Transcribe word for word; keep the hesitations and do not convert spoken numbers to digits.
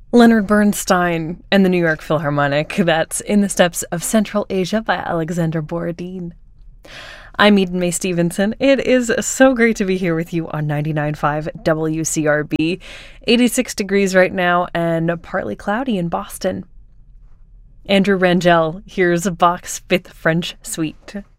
Leonard Bernstein and the New York Philharmonic. That's In the Steppes of Central Asia by Alexander Borodin. I'm Eden Mae Stevenson. It is so great to be here with you on ninety-nine point five W C R B. eighty-six degrees right now and partly cloudy in Boston. Andrew Rangel, here's Bach's Fifth French Suite.